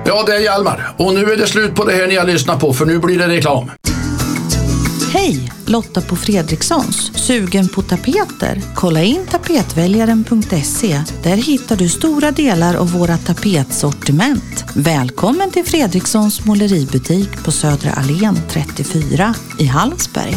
Ja, det är Hjalmar. Och nu är det slut på det här ni har lyssnat på, för nu blir det reklam. Hej, Lotta på Fredrikssons. Sugen på tapeter? Kolla in tapetväljaren.se. Där hittar du stora delar av våra tapetsortiment. Välkommen till Fredrikssons måleributik på Södra Allén 34 i Hallsberg.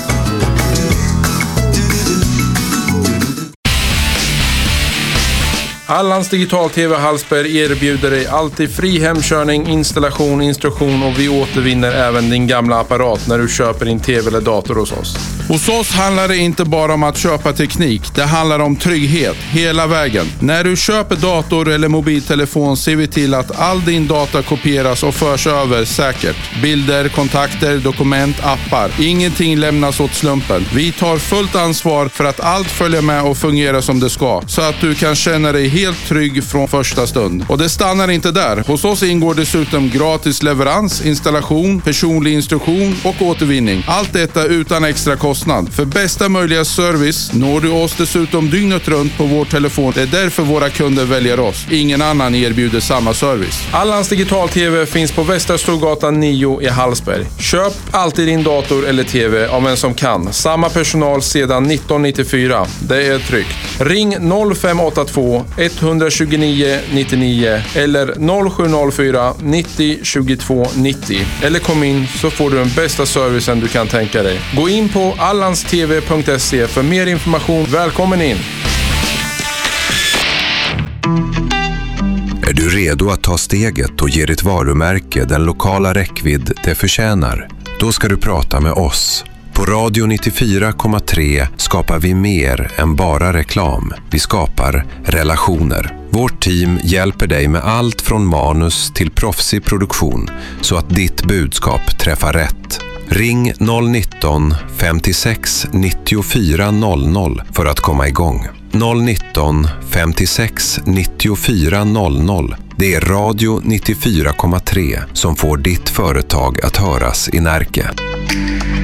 Allans Digital-TV Hallsberg erbjuder dig alltid fri hemkörning, installation, instruktion och vi återvinner även din gamla apparat när du köper din TV eller dator hos oss. Hos oss handlar det inte bara om att köpa teknik, det handlar om trygghet hela vägen. När du köper dator eller mobiltelefon ser vi till att all din data kopieras och förs över säkert. Bilder, kontakter, dokument, appar. Ingenting lämnas åt slumpen. Vi tar fullt ansvar för att allt följer med och fungerar som det ska, så att du kan känna dig helt trygg från första stund. Och det stannar inte där. Hos oss ingår dessutom gratis leverans, installation, personlig instruktion och återvinning. Allt detta utan extra kostnad. För bästa möjliga service når du oss dessutom dygnet runt på vår telefon. Det är därför våra kunder väljer oss. Ingen annan erbjuder samma service. Allans Digital-TV finns på Västra Storgatan 9 i Hallsberg. Köp alltid din dator eller TV av en som kan. Samma personal sedan 1994. Det är tryggt. Ring 0582 129 99 eller 0704 90 22 90. Eller kom in så får du den bästa servicen du kan tänka dig. Gå in på allanstv.se för mer information. Välkommen in! Är du redo att ta steget och ge ditt varumärke den lokala räckvidd det förtjänar? Då ska du prata med oss. På Radio 94,3 skapar vi mer än bara reklam. Vi skapar relationer. Vårt team hjälper dig med allt från manus till proffsig produktion så att ditt budskap träffar rätt. Ring 019 56 94 00 för att komma igång. 019 56 94 00. Det är Radio 94,3 som får ditt företag att höras i Närke.